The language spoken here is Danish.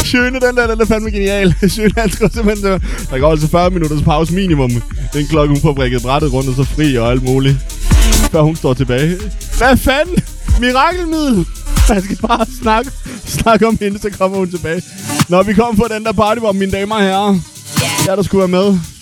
Sjøne, den er fandme genial. Sjøne, han skriver simpelthen, der går altså 40 minutters pause minimum. Den klokke, hun får brækket brættet rundt og så fri og alt muligt. Før hun står tilbage. Hvad fanden? Mirakelmiddel. Man skal bare snakke om hende, så kommer hun tilbage. Når vi kommer på den der party, hvor mine damer og herrer, der skulle være med.